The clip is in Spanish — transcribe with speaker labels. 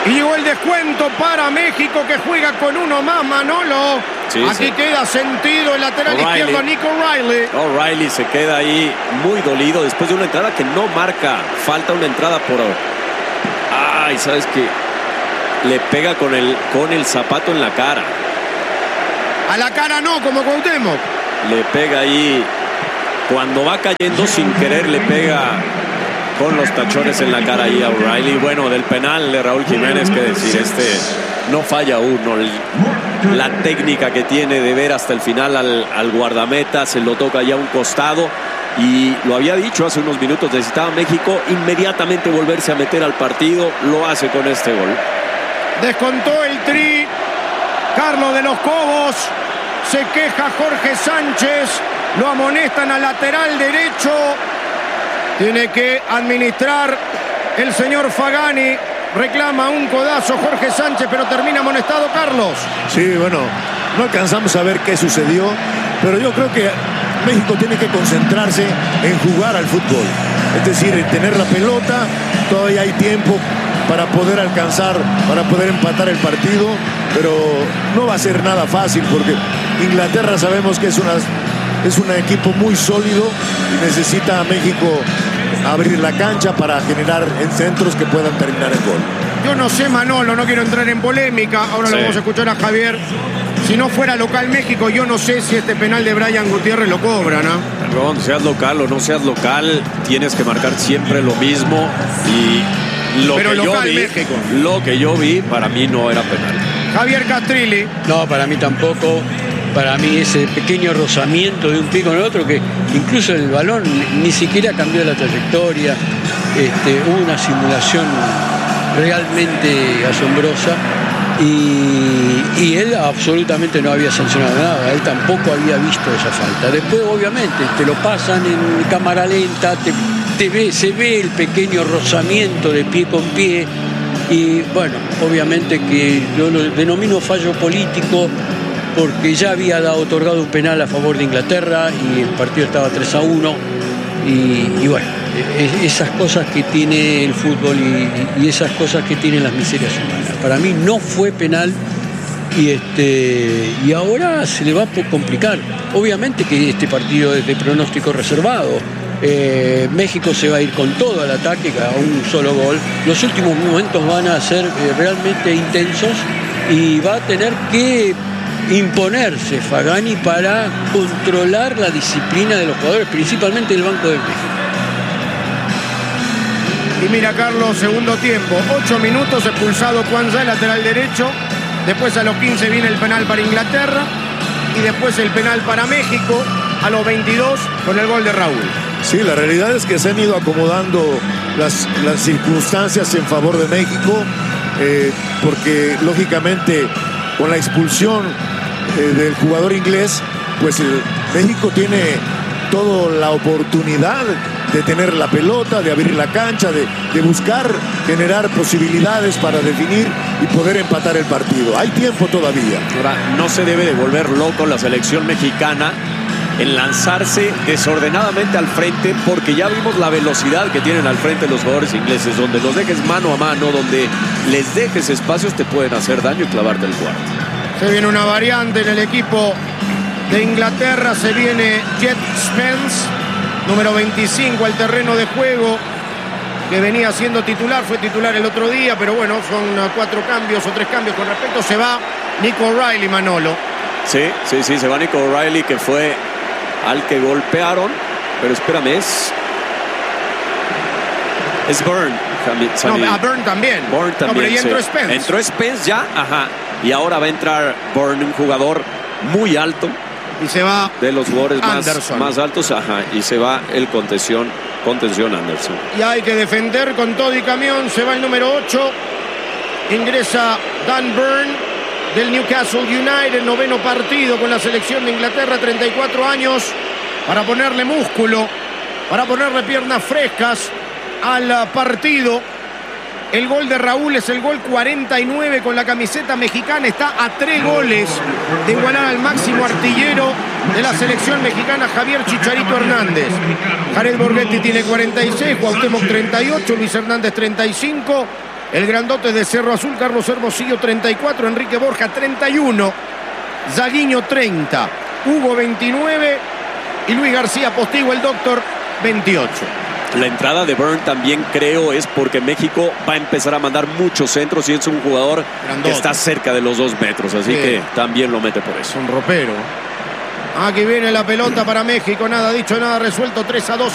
Speaker 1: Y llegó el descuento para México, que juega con uno más, Manolo.
Speaker 2: Sí,
Speaker 1: aquí
Speaker 2: sí.
Speaker 1: queda sentido el lateral izquierdo, Nico O'Reilly.
Speaker 2: O'Reilly se queda ahí muy dolido después de una entrada que no marca. Falta una entrada por... Ay, ¿sabes qué? Le pega con el zapato en la cara.
Speaker 1: A la cara no, como Cuauhtémoc.
Speaker 2: Le pega ahí. Cuando va cayendo sin querer le pega con los tachones en la cara ahí a O'Reilly. Bueno, del penal de Raúl Jiménez, que decir, no falla uno. La técnica que tiene de ver hasta el final al guardameta, se lo toca ya a un costado. Y lo había dicho hace unos minutos, necesitaba México inmediatamente volverse a meter al partido. Lo hace con este gol.
Speaker 1: Descontó el Tri. Carlos de los Cobos. Se queja Jorge Sánchez. Lo amonestan al lateral derecho. Tiene que administrar el señor Fagani. Reclama un codazo Jorge Sánchez, pero termina amonestado, Carlos.
Speaker 3: Sí, bueno, no alcanzamos a ver qué sucedió, pero yo creo que México tiene que concentrarse en jugar al fútbol. Es decir, en tener la pelota. Todavía hay tiempo para poder alcanzar, para poder empatar el partido, pero no va a ser nada fácil, porque Inglaterra sabemos que es un equipo muy sólido y necesita a México abrir la cancha para generar en centros que puedan terminar el gol.
Speaker 1: Yo no sé, Manolo, no quiero entrar en polémica. Ahora lo vamos a escuchar a Javier. Si no fuera local México, yo no sé si este penal de Brian Gutiérrez lo cobran, ¿no?
Speaker 2: Perdón, seas local o no seas local, tienes que marcar siempre lo mismo. Y lo que yo vi, para mí no era penal.
Speaker 1: Javier Castrilli.
Speaker 4: No, para mí tampoco. Para mí ese pequeño rozamiento de un pie con el otro, que incluso el balón ni siquiera cambió la trayectoria. Hubo una simulación realmente asombrosa y él absolutamente no había sancionado nada. Él tampoco había visto esa falta. Después, obviamente, te lo pasan en cámara lenta, se ve el pequeño rozamiento de pie con pie. Y bueno, obviamente que yo lo denomino fallo político, porque ya había otorgado un penal a favor de Inglaterra y el partido estaba 3-1 y bueno, esas cosas que tiene el fútbol y esas cosas que tienen las miserias humanas. Para mí no fue penal y ahora se le va a complicar. Obviamente que este partido es de pronóstico reservado. México se va a ir con todo al ataque, a un solo gol. Los últimos momentos van a ser realmente intensos y va a tener que imponerse Fagani para controlar la disciplina de los jugadores, principalmente del Banco de México.
Speaker 1: Y mira, Carlos, segundo tiempo, 8 minutos, expulsado Kwanza, lateral derecho. Después a los 15 viene el penal para Inglaterra y después el penal para México a los 22 con el gol de Raúl.
Speaker 3: Sí, la realidad es que se han ido acomodando las circunstancias en favor de México, porque lógicamente con la expulsión del jugador inglés, pues México tiene toda la oportunidad de tener la pelota, de abrir la cancha, de buscar generar posibilidades para definir y poder empatar el partido. Hay tiempo todavía.
Speaker 2: Ahora, no se debe de volver loco la selección mexicana en lanzarse desordenadamente al frente, porque ya vimos la velocidad que tienen al frente los jugadores ingleses. Donde los dejes mano a mano, donde les dejes espacios, te pueden hacer daño y clavarte el cuarto.
Speaker 1: Se viene una variante en el equipo de Inglaterra. Se viene Jet Spence, número 25 al terreno de juego, que venía siendo titular, fue titular el otro día, pero bueno, son 4 cambios o 3 cambios con respecto. Se va Nico O'Reilly, Manolo.
Speaker 2: Sí, se va Nico O'Reilly, que fue al que golpearon, pero espérame, es Byrne.
Speaker 1: No, a Byrne también.
Speaker 2: Byrne también,
Speaker 1: no, pero ya entró
Speaker 2: sí.
Speaker 1: Spence.
Speaker 2: Entró Spence ya, ajá. Y ahora va a entrar Byrne, un jugador muy alto.
Speaker 1: Y se va
Speaker 2: de los jugadores más altos, ajá. Y se va el contención Anderson.
Speaker 1: Y hay que defender con todo y camión. Se va el número 8. Ingresa Dan Byrne del Newcastle United, 9º partido con la selección de Inglaterra, 34 años, para ponerle músculo, para ponerle piernas frescas al partido. El gol de Raúl es el gol 49 con la camiseta mexicana. Está a 3 goles de igualar al máximo artillero de la selección mexicana, Javier Chicharito Hernández. Jared Borghetti tiene 46, Cuauhtémoc 38, Luis Hernández 35. El grandote de Cerro Azul, Carlos Hermosillo, 34. Enrique Borja, 31. Zaguiño, 30. Hugo, 29. Y Luis García Postigo, el doctor, 28.
Speaker 2: La entrada de Byrne también creo es porque México va a empezar a mandar muchos centros y es un jugador
Speaker 1: grandote,
Speaker 2: que está cerca de los 2 metros, así que también lo mete por eso.
Speaker 1: Es un ropero. Aquí viene la pelota para México, nada dicho, nada resuelto, 3-2